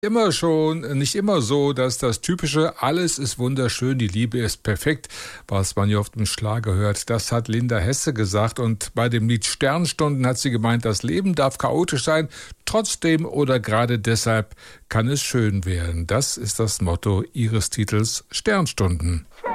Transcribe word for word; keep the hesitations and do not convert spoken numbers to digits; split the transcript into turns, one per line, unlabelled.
Immer schon, nicht immer so, dass das typische alles ist wunderschön, die Liebe ist perfekt, was man ja oft im Schlager hört. Das hat Linda Hesse gesagt und bei dem Lied Sternstunden hat sie gemeint, das Leben darf chaotisch sein, trotzdem oder gerade deshalb kann es schön werden. Das ist das Motto ihres Titels Sternstunden.